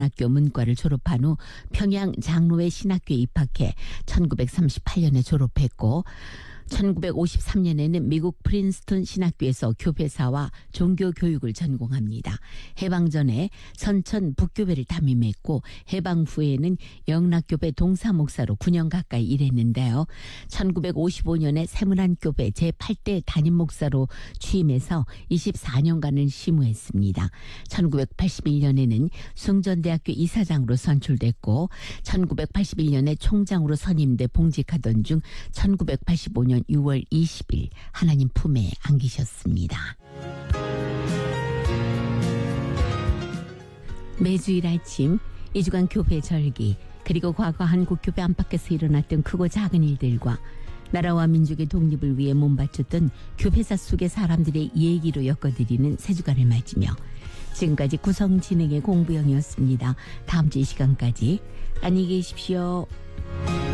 학교 문과를 졸업한 후 평양 장로회 신학교에 입학해 1938년에 졸업했고 1953년에는 미국 프린스턴 신학교에서 교회사와 종교 교육을 전공합니다. 해방 전에 선천 북교회를 담임했고 해방 후에는 영락교회 동사 목사로 9년 가까이 일했는데요. 1955년에 세문안교회 제8대 담임 목사로 취임해서 24년간을 심우했습니다. 1981년에는 숭전대학교 이사장으로 선출됐고 1981년에 총장으로 선임돼 봉직하던 중 1985년 6월 20일 하나님 품에 안기셨습니다. 매주일 아침 이 주간 교회 절기 그리고 과거 한국 교회 안팎에서 일어났던 크고 작은 일들과 나라와 민족의 독립을 위해 몸바쳤던 교회사 속의 사람들의 얘기로 엮어드리는 세 주간을 맞으며 지금까지 구성 진행의 공부영이었습니다. 다음 주 이 시간까지 안녕히 계십시오.